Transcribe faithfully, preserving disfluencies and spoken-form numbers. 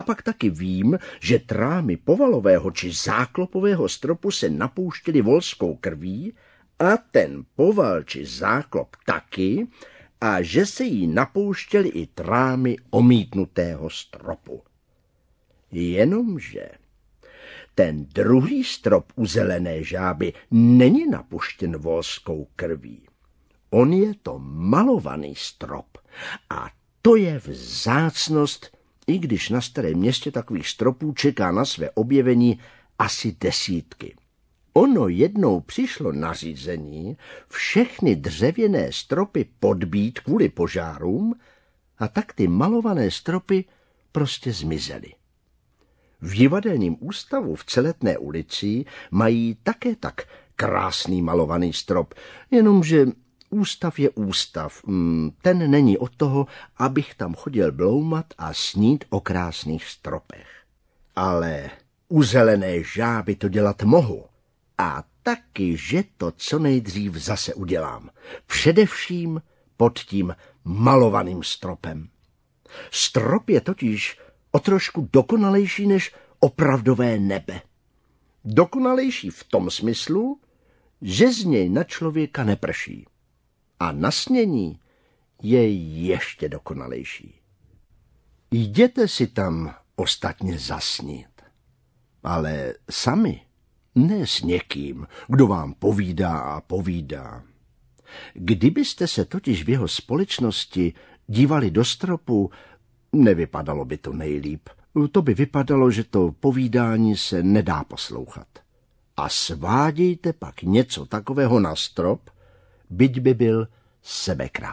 pak taky vím, že trámy povalového či záklopového stropu se napouštěly volskou krví a ten poval či záklop taky, a že se jí napouštěly i trámy omítnutého stropu. Jenomže ten druhý strop u zelené žáby není napuštěn volskou krví. On je to malovaný strop a to je vzácnost, i když na Starém Městě takových stropů čeká na své objevení asi desítky. Ono jednou přišlo nařízení všechny dřevěné stropy podbít kvůli požárům a tak ty malované stropy prostě zmizely. V divadelním ústavu v Celetné ulici mají také tak krásný malovaný strop, jenomže ústav je ústav, ten není od toho, abych tam chodil bloumat a snít o krásných stropech. Ale u zelené žáby to dělat mohu. A taky, že to co nejdřív zase udělám. Především pod tím malovaným stropem. Strop je totiž o trošku dokonalejší než opravdové nebe. Dokonalejší v tom smyslu, že z něj na člověka neprší. A na snění je ještě dokonalejší. Jděte si tam ostatně zasnít, ale sami, ne s někým, kdo vám povídá a povídá. Kdybyste se totiž v jeho společnosti dívali do stropu, nevypadalo by to nejlíp. To by vypadalo, že to povídání se nedá poslouchat. A svádějte pak něco takového na strop, byť by byl sebekrát.